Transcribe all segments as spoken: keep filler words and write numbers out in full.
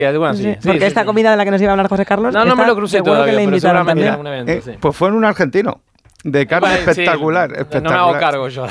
Bueno, sí, sí, porque sí, esta sí. comida de la que nos iba a hablar José Carlos, no, no me lo crucé seguro todavía, que le pero invitaron seguramente también. irá a un evento, Eh, sí. pues fue en un argentino. De carne Vale, espectacular, sí, espectacular. No me hago cargo yo.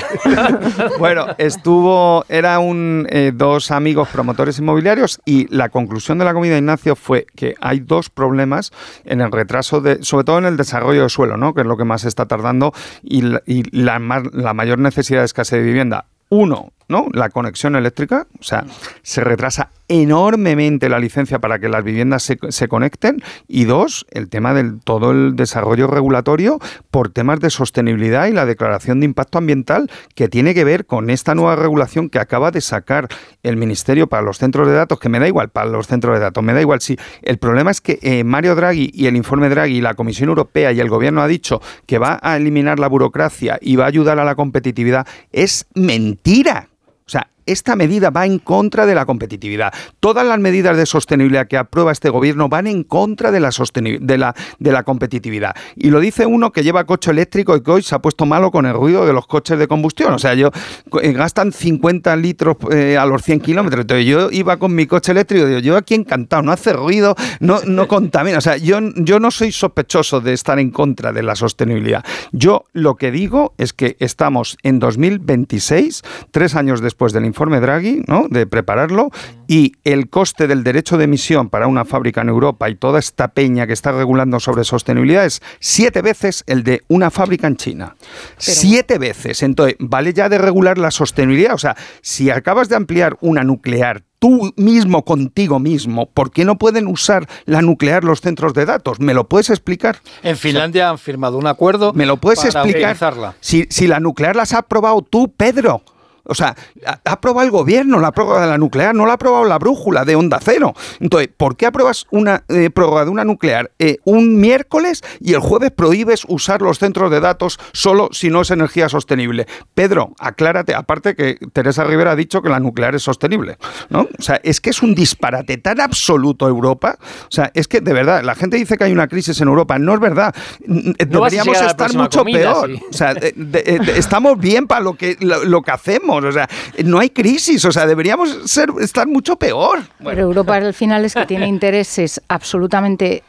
Bueno, estuvo, era un eh, dos amigos promotores inmobiliarios y la conclusión de la comida, Ignacio, fue que hay dos problemas en el retraso, de, sobre todo en el desarrollo de suelo, ¿no? Que es lo que más está tardando y la, y la, más, la mayor necesidad de escasez de vivienda. Uno, ¿no? La conexión eléctrica, o sea, se retrasa enormemente la licencia para que las viviendas se, se conecten. Y dos, el tema del todo el desarrollo regulatorio por temas de sostenibilidad y la declaración de impacto ambiental que tiene que ver con esta nueva regulación que acaba de sacar el Ministerio para los centros de datos, que me da igual para los centros de datos, me da igual si. El problema es que eh, Mario Draghi y el informe Draghi y la Comisión Europea y el Gobierno ha dicho que va a eliminar la burocracia y va a ayudar a la competitividad. Es mentira. O sea, esta medida va en contra de la competitividad. Todas las medidas de sostenibilidad que aprueba este gobierno van en contra de la, de la, de la competitividad. Y lo dice uno que lleva coche eléctrico y que hoy se ha puesto malo con el ruido de los coches de combustión. O sea, yo eh, gastan cincuenta litros eh, a los cien kilómetros. Entonces yo iba con mi coche eléctrico y digo, yo aquí encantado, no hace ruido, no, no contamina. O sea, yo, yo no soy sospechoso de estar en contra de la sostenibilidad. Yo lo que digo es que estamos en dos mil veintiséis, tres años después del informe Draghi, ¿no?, de prepararlo, y el coste del derecho de emisión para una fábrica en Europa y toda esta peña que está regulando sobre sostenibilidad es siete veces el de una fábrica en China. Pero... Siete veces. Entonces, vale ya de regular la sostenibilidad. O sea, si acabas de ampliar una nuclear tú mismo, contigo mismo, ¿por qué no pueden usar la nuclear los centros de datos? ¿Me lo puedes explicar? En Finlandia o sea, han firmado un acuerdo. ¿Me lo puedes para explicar? utilizarla. Si, si la nuclear las has aprobado tú, Pedro. O sea, ha aprobado el gobierno la prórroga de la nuclear, no la ha aprobado la brújula de Onda Cero. Entonces, ¿por qué apruebas una eh, prórroga de una nuclear eh, un miércoles y el jueves prohíbes usar los centros de datos solo si no es energía sostenible? Pedro, aclárate. Aparte que Teresa Rivera ha dicho que la nuclear es sostenible, ¿no? O sea, es que es un disparate tan absoluto Europa. O sea, es que de verdad, la gente dice que hay una crisis en Europa. No es verdad. Deberíamos no estar mucho comida, peor. Sí. O sea, de, de, de, estamos bien para lo que, lo, lo que hacemos. O sea, no hay crisis, o sea, deberíamos ser, estar mucho peor. Bueno. Pero Europa al final es que tiene intereses absolutamente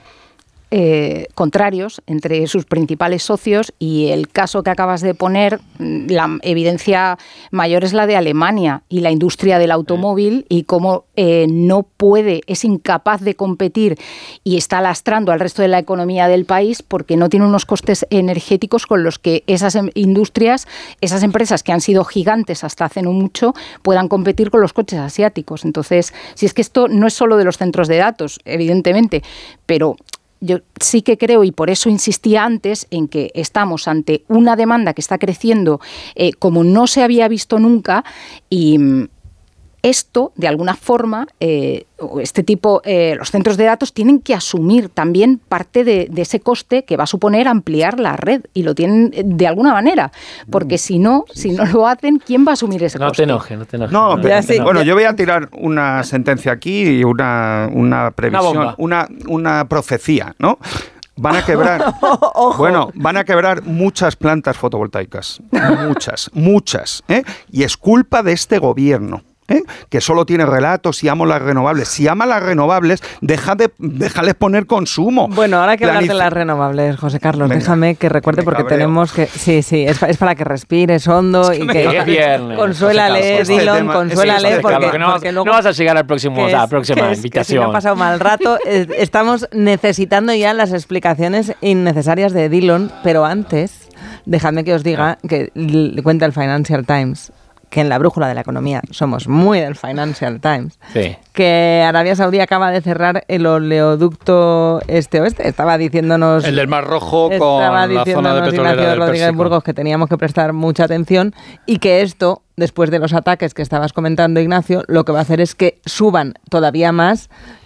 eh, contrarios entre sus principales socios, y el caso que acabas de poner, la evidencia mayor es la de Alemania y la industria del automóvil, y cómo eh, no puede, es incapaz de competir y está lastrando al resto de la economía del país porque no tiene unos costes energéticos con los que esas industrias, esas empresas que han sido gigantes hasta hace no mucho, puedan competir con los coches asiáticos. Entonces, si es que esto no es solo de los centros de datos, evidentemente, pero yo sí que creo, y por eso insistía antes, en que estamos ante una demanda que está creciendo eh, como no se había visto nunca, y esto, de alguna forma, eh, este tipo, eh, los centros de datos tienen que asumir también parte de, de ese coste que va a suponer ampliar la red, y lo tienen de alguna manera, porque si no, sí, si sí. no lo hacen, ¿quién va a asumir ese no coste? Te enojes, no te enojes. No, no, pero, no, sí, no. Bueno, yo voy a tirar una sentencia aquí y una, una previsión, una, una, una profecía, ¿no? Van a quebrar, bueno, van a quebrar muchas plantas fotovoltaicas, muchas, muchas, ¿eh? Y es culpa de este gobierno, ¿eh? Que solo tiene relatos y amo las renovables. Si ama las renovables, deja de, déjales poner consumo. Bueno, ahora hay que hablar Planific- de las renovables, José Carlos. Venga, déjame que recuerde, porque cabreo. tenemos que... Sí, sí, es, es para que respires hondo, es que y que... Qué viernes, consuélale, José Carlos. Dylan, Este consuélale, tema- porque, porque, no, porque luego... no vas a llegar al próximo, es, a la próxima que es, invitación. Que si no ha pasado mal rato, eh, estamos necesitando ya las explicaciones innecesarias de Dylan, pero antes, dejadme que os diga que l- cuenta el Financial Times, que en la brújula de la economía somos muy del Financial Times, Sí. que Arabia Saudí acaba de cerrar el oleoducto este-oeste. Estaba diciéndonos... El del Mar Rojo con estaba la zona de diciéndonos petrolera Ignacio del Rodríguez Pérsico. Burgos que teníamos que prestar mucha atención, y que esto, después de los ataques que estabas comentando, Ignacio, lo que va a hacer es que suban todavía más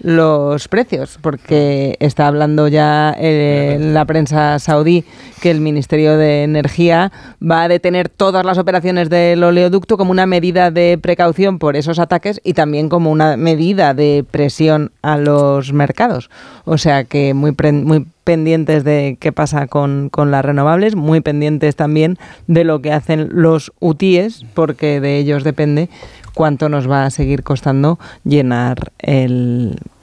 los precios, porque está hablando ya eh, la prensa saudí que el Ministerio de Energía va a detener todas las operaciones del oleoducto como una medida de precaución por esos ataques y también como una medida de presión a los mercados. O sea que muy, pre- muy pendientes de qué pasa con, con las renovables, muy pendientes también de lo que hacen los hutíes, porque de ellos depende cuánto nos va a seguir costando llenar el,